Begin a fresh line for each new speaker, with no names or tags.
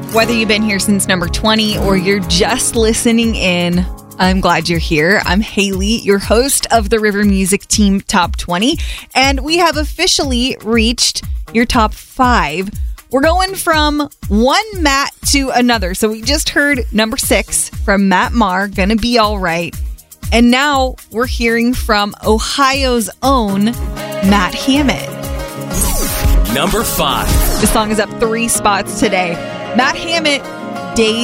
Whether you've been here since number 20 or you're just listening in, I'm glad you're here. I'm Haley, your host of the River Music Team Top 20, and we have officially reached your top 5. We're going from one Matt to another. So we just heard number 6 from Matt Maher, Gonna Be Alright. And now we're hearing from Ohio's own Matt Hammett.
Number 5.
The song is up 3 spots today. Matt Hammett, Days